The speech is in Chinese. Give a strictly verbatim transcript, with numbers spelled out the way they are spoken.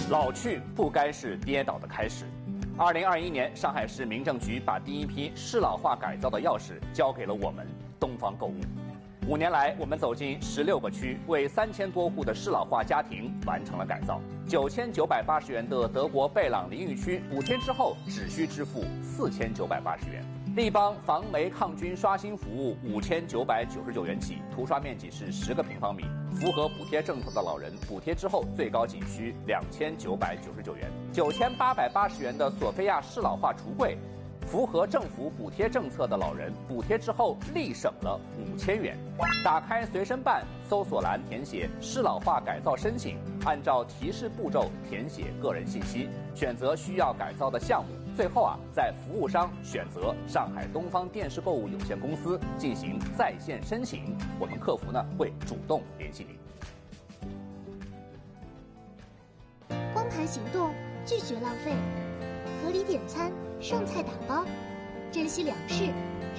老去不该是跌倒的开始。二零二一年，上海市民政局把第一批适老化改造的钥匙交给了我们东方购物。五年来，我们走进十六个区，为三千多户的适老化家庭完成了改造。九千九百八十元的德国贝朗淋浴区，补贴之后只需支付四千九百八十元。立邦防霉抗菌刷新服务五千九百九十九元起，涂刷面积是十个平方米，符合补贴政策的老人，补贴之后最高仅需两千九百九十九元。九千八百八十元的索菲亚适老化橱柜，符合政府补贴政策的老人，补贴之后立省了五千元。打开随身办，搜索栏填写适老化改造申请，按照提示步骤填写个人信息，选择需要改造的项目。最后啊，在服务商选择上海东方电视购物有限公司进行在线申请，我们客服呢会主动联系您。 光盘行动，拒绝浪费，合理点餐，剩菜打包，珍惜粮食，